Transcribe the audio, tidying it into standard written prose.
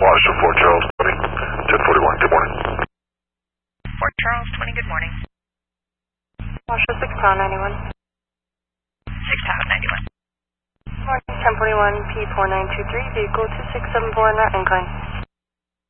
Washer 4 Charles 20, 1041, good morning. Fort Charles 20, good morning. Washer 6 Town 91. 6 Town 91. Morning, 1041, P4923, vehicle 2674 on that incline.